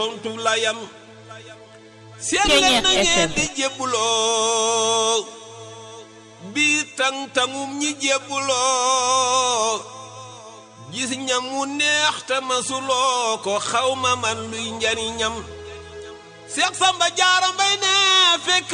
tontu layam seen leen na ngeen di jébbuloo bi tang-tangum ñi jébbuloo gis ñam mu neex te masuloo ko xawma man luy njariñam Seex Samba Jaara Mbay ne fekk